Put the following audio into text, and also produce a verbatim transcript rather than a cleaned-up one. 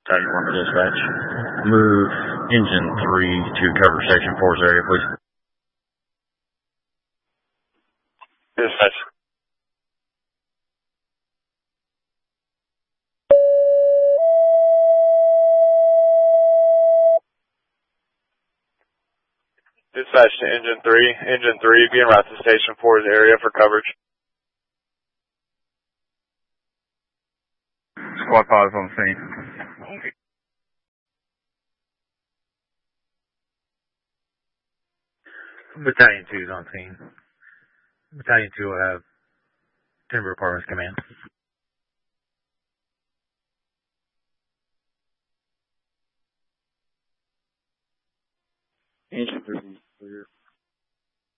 Tiger one dispatch. Move engine three to cover section four's area, please. Dispatch. Dispatch to engine three. Engine three, be en route to station four's area for coverage. Squad pod is on the scene. Battalion two is on scene. Battalion two will have Timber Apartments command. Engine three.